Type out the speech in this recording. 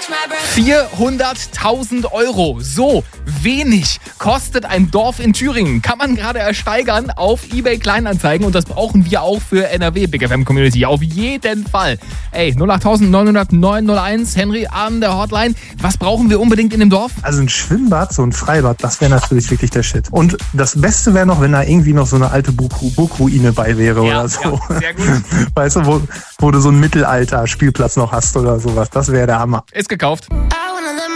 400.000 €. So wenig kostet ein Dorf in Thüringen. Kann man gerade ersteigern auf eBay Kleinanzeigen und das brauchen wir auch für NRW Big FM Community. Auf jeden Fall. Ey, 08000 900 901, Henry an der Hotline. Was brauchen wir unbedingt in dem Dorf? Also ein Schwimmbad, so ein Freibad, das wäre natürlich wirklich der Shit. Und das Beste wäre noch, wenn da irgendwie noch so eine alte Burgruine bei wäre oder so. Ja, sehr gut. Weißt du, wo du so einen Mittelalter-Spielplatz noch hast oder sowas. Das wäre der Hammer. Ist gekauft.